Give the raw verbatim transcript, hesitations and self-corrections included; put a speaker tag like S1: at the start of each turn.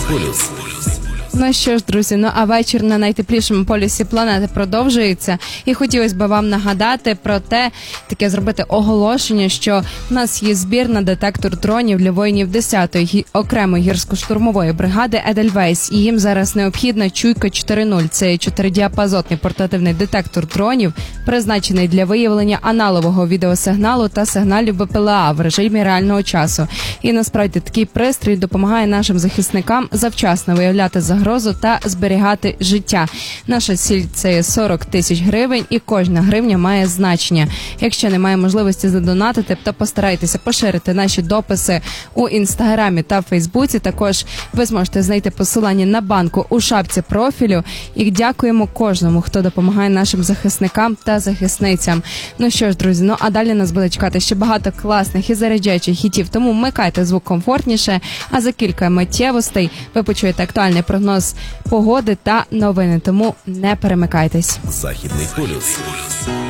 S1: полюс.
S2: Ну що ж, друзі, ну а вечір на найтеплішому полюсі планети продовжується. І хотілося б вам нагадати про те, таке зробити оголошення, що в нас є збір на детектор дронів для воїнів десятої гі... окремої гірсько-штурмової бригади «Едельвейс». І їм зараз необхідна чуйка чотири нуль. Це чотиридіапазотний портативний детектор дронів, призначений для виявлення аналогового відеосигналу та сигналів Б П Л А в режимі реального часу. І насправді такий пристрій допомагає нашим захисникам завчасно виявляти загрози та зберігати життя. Наша ціль – це сорок тисяч гривень, і кожна гривня має значення. Якщо немає можливості задонатити, то постарайтеся поширити наші дописи у Інстаграмі та Фейсбуці. Також ви зможете знайти посилання на банку у шапці профілю. І дякуємо кожному, хто допомагає нашим захисникам та захисницям. Ну що ж, друзі, ну а далі нас буде чекати ще багато класних і заряджаючих хітів, тому вмикайте звук комфортніше, а за кілька миттєвостей ви почуєте актуальний прогноз погоди та новини, тому не перемикайтесь.
S1: Західний полюс.